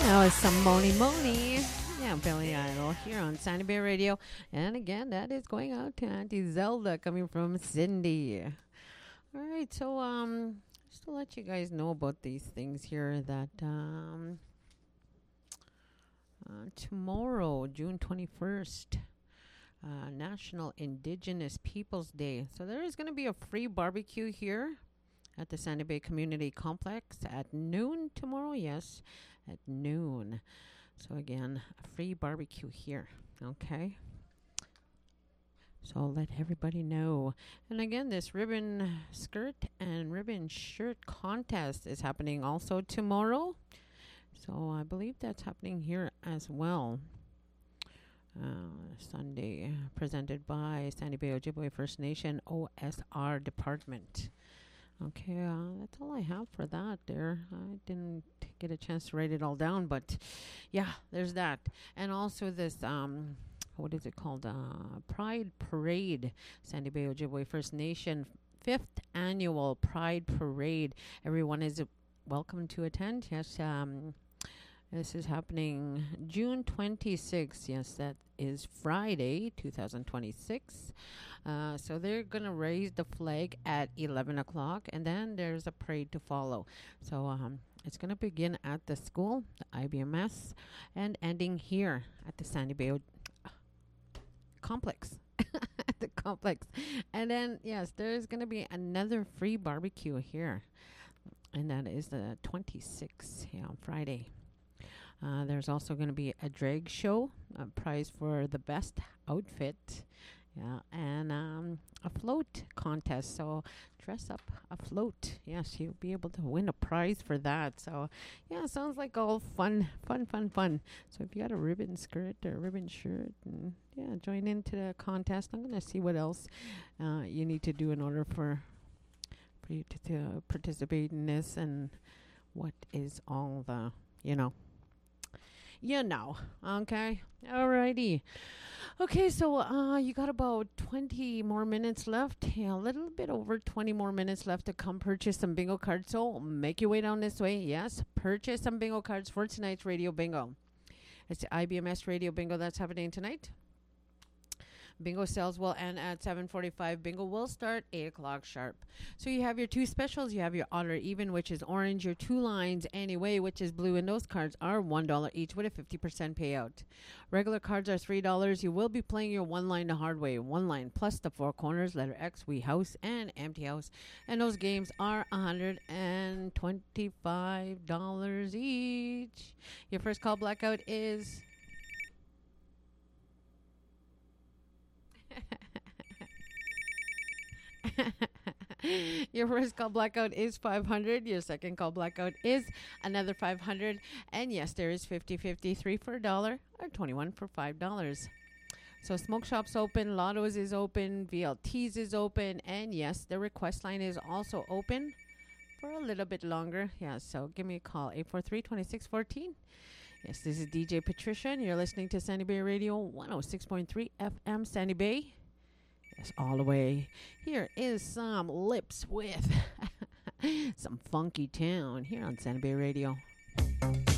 That was some Moni Moni. Yeah, Billy Idol here on Sandy Bay Radio. And again, that is going out to Auntie Zelda coming from Cindy. All right, so just to let you guys know about these things here that tomorrow, June 21st, National Indigenous Peoples Day. So there is going to be a free barbecue here at the Sandy Bay Community Complex at noon tomorrow. Yes, at noon. So again, a free barbecue here. Okay. So I'll let everybody know. And again, this ribbon skirt and ribbon shirt contest is happening also tomorrow. So I believe that's happening here as well. Sunday, presented by Sandy Bay Ojibwe First Nation OSR Department. Okay, that's all I have for that there. I didn't get a chance to write it all down, but yeah, there's that. And also this, what is it called? Pride Parade, Sandy Bay Ojibwe First Nation, 5th Annual Pride Parade. Everyone is welcome to attend. Yes, this is happening June 26th. Yes, that is Friday, 2026. So they're going to raise the flag at 11 o'clock, and then there's a parade to follow. So it's going to begin at the school, the IBMS, and ending here at the Sandy Bay complex. At the complex. And then, yes, there's going to be another free barbecue here, and that is the 26th, on Friday. There's also going to be a drag show, a prize for the best outfit, and a float contest. So dress up a float. Yes, you'll be able to win a prize for that. So, yeah, sounds like all fun. So if you got a ribbon skirt or a ribbon shirt, and join into the contest. I'm going to see what else you need to do in order for you to participate in this, and what is all the, okay. Alrighty. Okay, so you got about 20 more minutes left. Yeah, a little bit over 20 more minutes left to come purchase some bingo cards. So make your way down this way. Yes, purchase some bingo cards for tonight's radio bingo. It's the IBMS radio bingo that's happening tonight. Bingo sales will end at 7:45. Bingo will start 8 o'clock sharp. So you have your two specials. You have your odd or even, which is orange. Your two lines anyway, which is blue. And those cards are $1 each with a 50% payout. Regular cards are $3. You will be playing your one line the hard way. One line plus the four corners, letter X, we house, and empty house. And those games are $125 each. Your first call blackout is... Your first call blackout is 500. Your second call blackout is another 500. And yes, there is 50-50, 3 for $1 or 21 for $5. So Smoke Shop's open, Lotto's is open, VLT's is open, and yes, the request line is also open for a little bit longer. Yeah, so give me a call, 843-2614. Yes, this is DJ Patricia, and you're listening to Sandy Bay Radio, 106.3 FM Sandy Bay. Yes, all the way. Here is some Lips with some Funky Town here on Sandy Bay Radio.